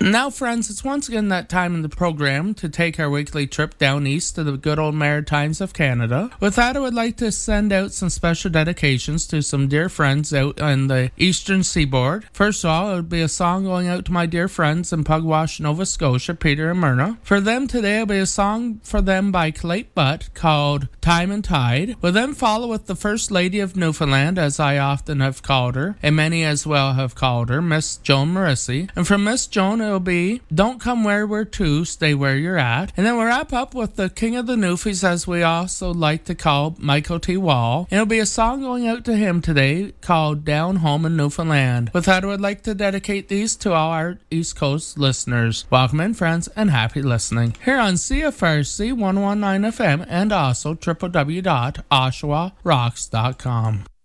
Now, friends, it's once again that time in the program to take our weekly trip down east to the good old Maritimes of Canada. With that, I would like to send out some special dedications to some dear friends out on the eastern seaboard. First of all, it would be a song going out to my dear friends in Pugwash, Nova Scotia, Peter and Myrna. For them today, it'll be a song for them by Clayton Butt called Time and Tide. We'll then follow with the First Lady of Newfoundland, as I often have called her, and many as well have called her, Miss Joan Morrissey. And from Miss Joan, it'll be Don't Come Where We're To, Stay Where You're At. And then we'll wrap up with the King of the Newfies, as we also like to call Michael T. Wall. And it'll be a song going out to him today called Down Home in Newfoundland. With that, I would like to dedicate these to all our East Coast listeners. Welcome in, friends, and happy listening. Here on CFRC 119 FM and also www.oshawarocks.com.